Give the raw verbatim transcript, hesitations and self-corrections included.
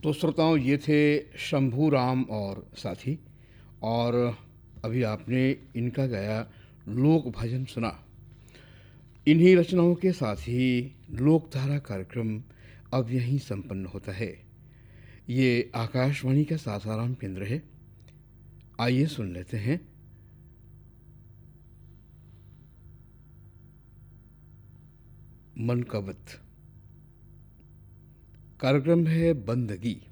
तो श्रोताओं, ये थे शंभू राम और साथी। और अभी आपने इनका गाया लोक भजन सुना। इन्हीं रचनाओं के साथ ही लोकधारा कार्यक्रम अब यहीं संपन्न होता है। ये आकाशवाणी का सासाराम केंद्र है। आइए सुन लेते हैं मन का वत। कार्यक्रम है बंदगी।